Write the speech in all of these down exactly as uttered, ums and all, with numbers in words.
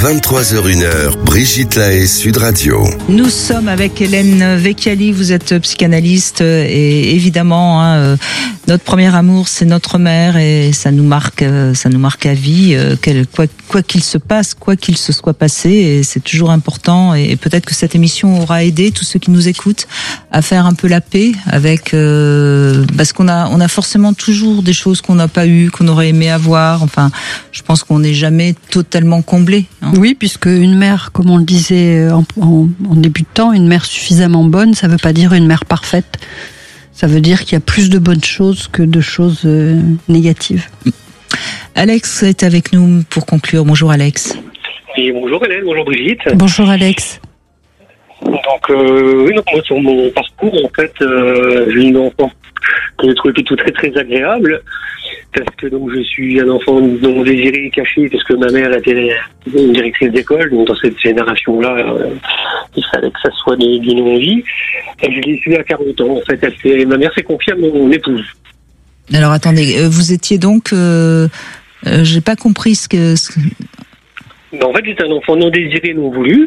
vingt-trois heures une, Brigitte Lahaie, Sud Radio. Nous sommes avec Hélène Vecchiali, vous êtes psychanalyste et évidemment, hein, notre premier amour, c'est notre mère et ça nous marque, ça nous marque à vie, quoi, quoi qu'il se passe, quoi qu'il se soit passé, et c'est toujours important. Et peut-être que cette émission aura aidé tous ceux qui nous écoutent à faire un peu la paix avec, euh, parce qu'on a, on a forcément toujours des choses qu'on n'a pas eues, qu'on aurait aimé avoir. Enfin, je pense qu'on n'est jamais totalement comblé. Hein. Oui, puisque une mère, comme on le disait en, en, en débutant, une mère suffisamment bonne, ça ne veut pas dire une mère parfaite. Ça veut dire qu'il y a plus de bonnes choses que de choses euh, négatives. Alex est avec nous pour conclure. Bonjour Alex. Et bonjour Hélène, bonjour Brigitte. Bonjour Alex. Donc, euh, oui, donc moi sur mon parcours, en fait, euh, j'ai une enfant que j'ai trouvé plutôt très très agréable. Parce que donc je suis un enfant non désiré et caché, parce que ma mère était une directrice d'école, donc dans cette génération-là, euh, il fallait que ça soit des, des non-dits. Et je l'ai su à quarante ans, en fait. Elle fait, ma mère s'est confiée à mon épouse. Alors attendez, vous étiez donc, euh, euh, j'ai pas compris ce que. Ce... Ben, en fait, j'étais un enfant non désiré, non voulu.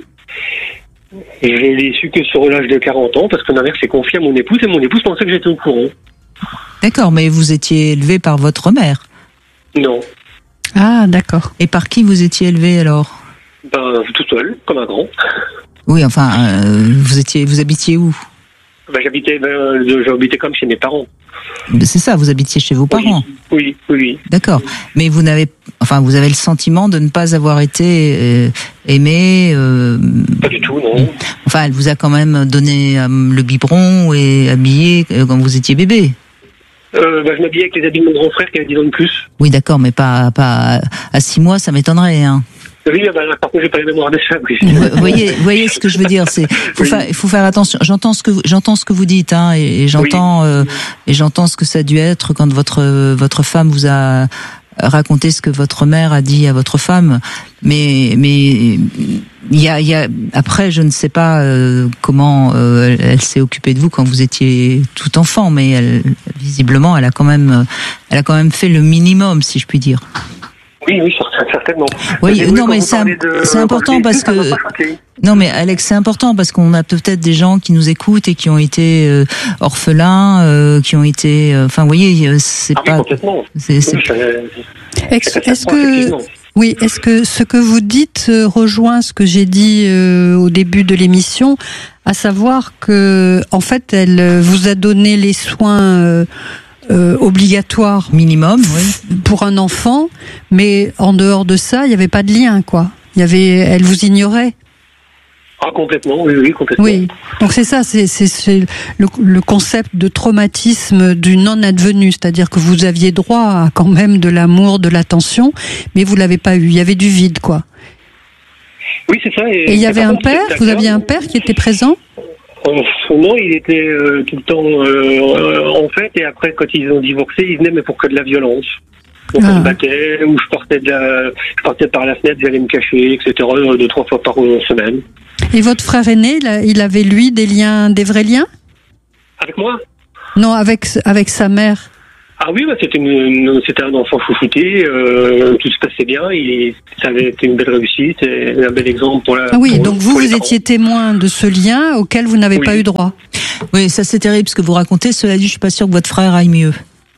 Et je l'ai su que sur l'âge de quarante ans, parce que ma mère s'est confiée à mon épouse, et mon épouse pensait que j'étais au courant. D'accord, mais vous étiez élevé par votre mère? Non. Ah, d'accord. Et par qui vous étiez élevé alors? Ben, tout seul, comme un grand. Oui, enfin, euh, vous étiez, vous habitiez où? Ben, j'habitais, ben, j'habitais comme chez mes parents. C'est ça, vous habitiez chez vos parents? Oui, oui, oui. D'accord, mais vous n'avez, enfin, vous avez le sentiment de ne pas avoir été euh, aimé. Euh, pas du tout, non. Enfin, elle vous a quand même donné euh, le biberon et habillé euh, quand vous étiez bébé. Euh, bah, je m'habillais avec les habits de mon grand frère qui avait dix ans de plus. Oui, d'accord, mais pas, pas à six mois, ça m'étonnerait, hein. Oui, bah, par contre, j'ai pas les mémoires de ça. Oui. Vous voyez, vous voyez ce que je veux dire, c'est, faut oui. faire, il faut faire attention. J'entends ce que vous, j'entends ce que vous dites, hein, et, et j'entends, oui. euh, et j'entends ce que ça a dû être quand votre votre femme vous a raconté ce que votre mère a dit à votre femme. Mais mais il y a il y a après, je ne sais pas euh, comment euh, elle, elle s'est occupée de vous quand vous étiez tout enfant, mais elle, visiblement, elle a quand même, elle a quand même fait le minimum, si je puis dire. Oui, oui, certainement. Oui, mais non, mais c'est, de... c'est important parce que non, mais Alex, c'est important parce qu'on a peut-être des gens qui nous écoutent et qui ont été euh, orphelins, euh, qui ont été, euh, enfin, vous voyez, c'est ah, pas. Oui, complètement. C'est, c'est... Oui, est-ce, est-ce que oui, est-ce que ce que vous dites rejoint ce que j'ai dit euh, au début de l'émission, à savoir que en fait, elle vous a donné les soins. Euh, Euh, obligatoire minimum, oui, pour un enfant, mais en dehors de ça, il n'y avait pas de lien, quoi. Il y avait, elle vous ignorait. Ah, complètement, oui, oui, complètement. Oui, donc c'est ça, c'est, c'est, c'est le, le concept de traumatisme du non-advenu, c'est-à-dire que vous aviez droit à quand même de l'amour, de l'attention, mais vous l'avez pas eu. Il y avait du vide, quoi. Oui, c'est ça. Et, et il y avait un père. Vous aviez un père qui était présent? Non, il était euh, tout le temps euh, en fait, et après, quand ils ont divorcé, il venait mais pour que de la violence. Donc ah. on se battait, ou je partais, de la, je partais par la fenêtre, j'allais me cacher, et cetera, deux, trois fois par semaine. Et votre frère aîné, il avait, lui, des liens, des vrais liens? Avec moi? Non, avec, avec sa mère. Ah oui, bah c'était, une, c'était un enfant chouchouté, euh, tout se passait bien, il, ça avait été une belle réussite, et un bel exemple pour la... Ah oui, pour, donc vous, pour vous étiez témoin de ce lien auquel vous n'avez oui. pas eu droit. Oui, ça c'est terrible ce que vous racontez, cela dit, je suis pas sûre que votre frère aille mieux.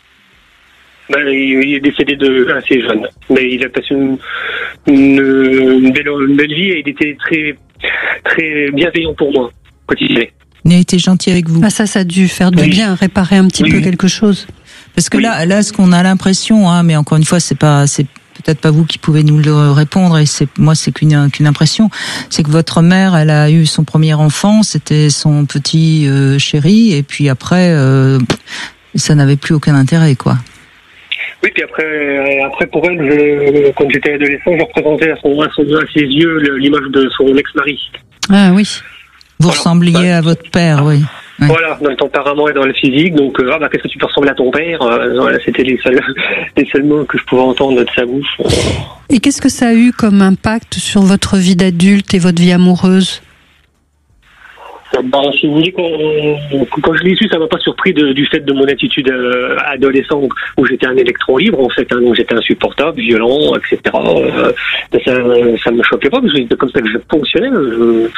Ben, il, il est décédé de assez jeune, mais il a passé une, une, une, belle, une belle vie et il était très, très bienveillant pour moi, quand il est. Il a été gentil avec vous. Ah ça, ça a dû faire du oui. bien, réparer un petit oui. peu quelque chose. Parce que oui. là, là, ce qu'on a l'impression, hein, mais encore une fois, c'est pas, c'est peut-être pas vous qui pouvez nous le répondre, et c'est moi, c'est qu'une, qu'une impression, c'est que votre mère, elle a eu son premier enfant, c'était son petit euh, chéri, et puis après, euh, ça n'avait plus aucun intérêt, quoi. Oui, puis après, après pour elle, je, quand j'étais adolescent, je représentais à, son, à, son, à ses yeux l'image de son ex-mari. Ah oui. Vous voilà. ressembliez bah, à votre père, oui. Ouais. Voilà, dans le tempérament et dans le physique, donc euh, ah bah qu'est-ce que tu peux ressembler à ton père, euh, voilà, c'était les seuls, les seuls mots que je pouvais entendre de sa bouche. Et qu'est-ce que ça a eu comme impact sur votre vie d'adulte et votre vie amoureuse? Bah, si vous voulez, quand, quand je l'ai su, ça m'a pas surpris de, du fait de mon attitude euh, adolescent où j'étais un électron libre, en fait, hein, donc j'étais insupportable, violent, et cetera. Euh, ça, ça me choquait pas parce que c'était comme ça que je fonctionnais. Je,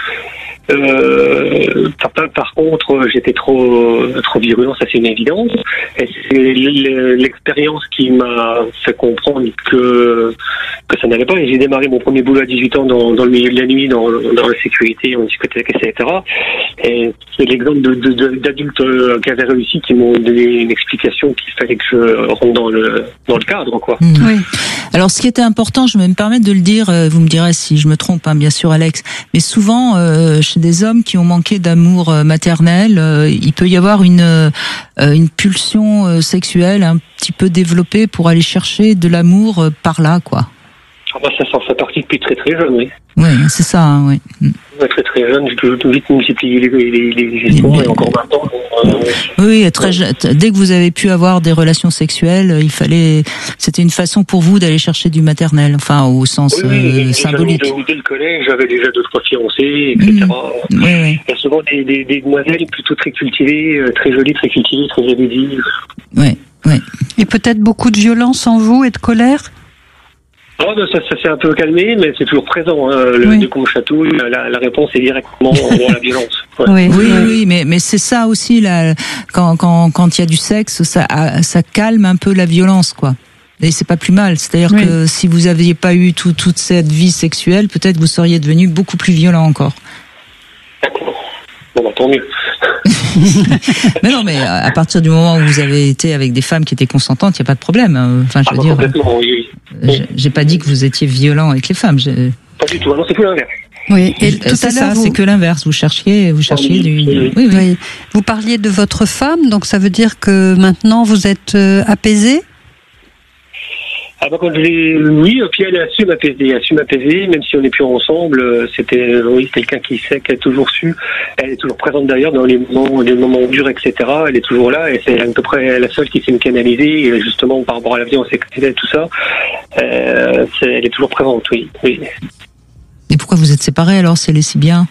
Euh, par, par contre, j'étais trop trop virulent, ça c'est une évidence. Et c'est l'expérience qui m'a fait comprendre que que ça n'allait pas. Et j'ai démarré mon premier boulot à dix-huit ans dans, dans le milieu de la nuit, dans, dans la sécurité, en discothèque, et cetera. Et c'est l'exemple de, de, de, d'adultes qui avaient réussi qui m'ont donné une explication qu'il fallait que je rentre dans le dans le cadre, quoi. Mmh. Oui. Alors, ce qui était important, je vais me permettre de le dire, vous me direz si je me trompe, hein, bien sûr, Alex, mais souvent, euh, chez des hommes qui ont manqué d'amour maternel, euh, il peut y avoir une euh, une pulsion euh, sexuelle un petit peu développée pour aller chercher de l'amour euh, par là, quoi. Ah bah ça s'en fait partie depuis très très jeune, oui. Oui, c'est ça, hein, oui. Très très jeune, je peux vite multiplier les, les, les histoires et encore maintenant. Euh... Oui, très jeune. Dès que vous avez pu avoir des relations sexuelles, il fallait, c'était une façon pour vous d'aller chercher du maternel, enfin au sens oui, oui, euh, symbolique. Dès, dès le collège, j'avais déjà deux trois fiancées, et cetera. Mmh. Oui, oui. Il y a souvent des, des, des demoiselles plutôt très cultivées, très jolies, très cultivées, très érudées. Oui, oui. Et peut-être beaucoup de violence en vous et de colère. Oh, ça, ça s'est un peu calmé, mais c'est toujours présent. Hein. Le, oui. Dès qu'on me chatouille, la, la réponse est directement dans la violence. Ouais. Oui, oui, oui, oui, mais mais c'est ça aussi là. Quand quand quand il y a du sexe, ça ça calme un peu la violence, quoi. Et c'est pas plus mal. C'est-à-dire oui. que si vous aviez pas eu tout, toute cette vie sexuelle, peut-être vous seriez devenu beaucoup plus violent encore. D'accord. Bon, bah, tant mieux. Mais non, mais à partir du moment où vous avez été avec des femmes qui étaient consentantes, il n'y a pas de problème. Enfin, je ah, veux bah, dire. Complètement, oui, oui. J'ai pas dit que vous étiez violent avec les femmes. J'ai... Pas du tout. Non, c'est tout l'inverse. Oui, et tout c'est à ça, vous... c'est que l'inverse. Vous cherchiez, vous cherchiez oui, du. Oui, oui. Oui, oui. oui. Vous parliez de votre femme, donc ça veut dire que maintenant vous êtes euh, apaisé. Ah bah quand je l'ai, oui, puis elle a su m'apaiser, a su m'apaiser, même si on n'est plus ensemble, c'était, oui, c'est quelqu'un qui sait, qui a toujours su, elle est toujours présente d'ailleurs dans les moments, les moments durs, et cetera. Elle est toujours là et c'est à peu près la seule qui sait me canaliser, et justement par rapport à la violence et tout ça, euh, c'est, elle est toujours présente, oui, oui. Et pourquoi vous êtes séparés alors, si elle est si bien?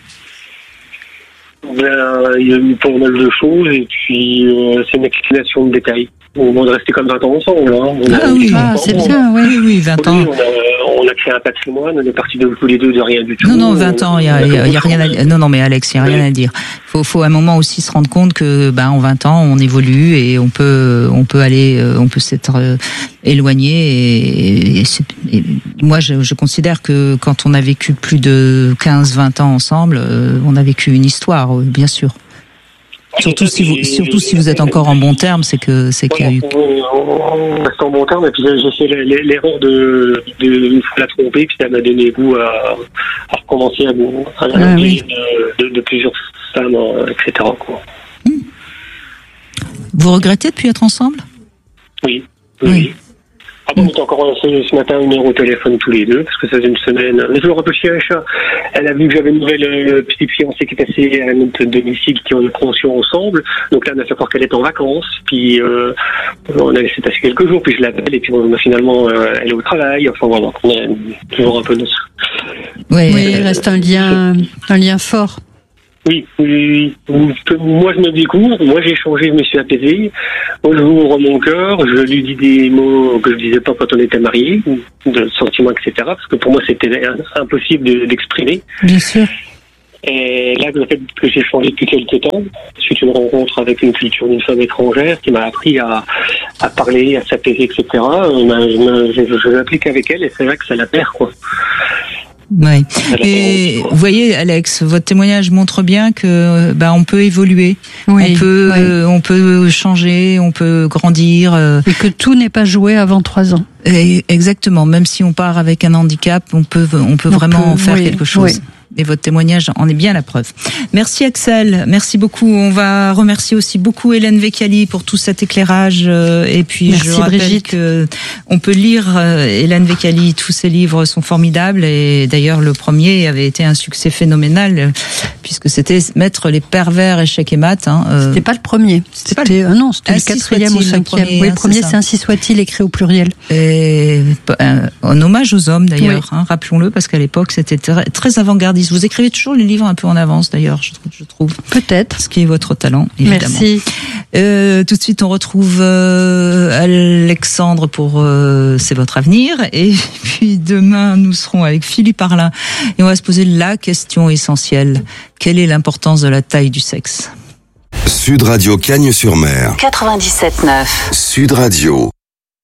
Ben, il y a eu pas mal de choses et puis euh, c'est une accumulation de détails. On est resté comme vingt ans ensemble. Hein. On ah a oui, ah, c'est bien, oui, oui, vingt ans. On a, on a créé un patrimoine, on est partis de tous les deux de rien du tout. Non, non, vingt ans, il y a, y a, y a rien à dire. Non, non, mais Alex, il y a rien oui. à dire. Faut, faut à un moment aussi se rendre compte que, ben, en vingt ans, on évolue et on peut, on peut aller, on peut s'être euh, éloigné et, et, et moi, je, je considère que quand on a vécu plus de quinze, vingt ans ensemble, euh, on a vécu une histoire, bien sûr. Surtout si vous, surtout si vous êtes encore en bon terme, c'est que c'est qu'il y a eu. On reste en bon terme et puis j'ai fait l'erreur de, de la tromper puis ça m'a donné goût à, à recommencer à, à la ah, oui. de, de, de plusieurs femmes, et cetera. Quoi. Vous regrettez de plus être ensemble? Oui, oui. oui. Ah bon, on est encore ce, ce matin une heure au téléphone tous les deux, parce que ça faisait une semaine. On est toujours un peu chien et chat. Elle a vu que j'avais une nouvelle euh, petite fiancée qui passait à notre domicile, qui ont une pension ensemble. Donc là, elle m'a fait croire qu'elle était en vacances. Puis euh, on a laissé passer quelques jours, puis je l'appelle, et puis on, finalement, euh, elle est au travail. Enfin voilà, on est toujours un peu notre... Oui, oui, il reste un lien, un lien fort. Oui, oui, oui. Moi je me découvre, moi j'ai changé, je me suis apaisé. Moi je ouvre mon cœur, je lui dis des mots que je disais pas quand on était mariés, de sentiments, et cetera. Parce que pour moi c'était impossible de, d'exprimer. Bien sûr. Et là, le fait que j'ai changé depuis quelques temps, suite à une rencontre avec une culture d'une femme étrangère qui m'a appris à, à parler, à s'apaiser, et cetera. Je, je, je l'applique avec elle et c'est vrai que ça la perd, quoi. Oui. Et vous voyez, Alex, votre témoignage montre bien que bah on peut évoluer, oui, on peut, oui. euh, on peut changer, on peut grandir, euh, et que tout n'est pas joué avant trois ans. Et exactement. Même si on part avec un handicap, on peut, on peut on vraiment peut, faire oui, quelque chose. Oui. Et votre témoignage en est bien la preuve. Merci Axel, merci beaucoup. On va remercier aussi beaucoup Hélène Vecchiali pour tout cet éclairage. Et puis merci, je rappelle Brigitte. que on peut lire Hélène Vecchiali, tous ses livres sont formidables. Et d'ailleurs le premier avait été un succès phénoménal puisque c'était mettre les pervers échecs et maths. Hein, euh... C'était pas le premier. C'était, c'était euh, non, c'était ainsi le quatrième ou cinquième. Le premier, oui, le premier, c'est, c'est ainsi soit-il, écrit au pluriel. Et euh, en hommage aux hommes d'ailleurs, oui. hein, rappelons-le, parce qu'à l'époque c'était très, très avant-gardiste. Vous écrivez toujours les livres un peu en avance d'ailleurs, je, je trouve. Peut-être. Ce qui est votre talent, évidemment. Merci. Euh, tout de suite, on retrouve euh, Alexandre pour euh, C'est votre avenir, et puis demain nous serons avec Philippe Arlin et on va se poser la question essentielle: quelle est l'importance de la taille du sexe? Sud Radio Cagnes-sur-Mer quatre-vingt-dix-sept neuf. Sud Radio.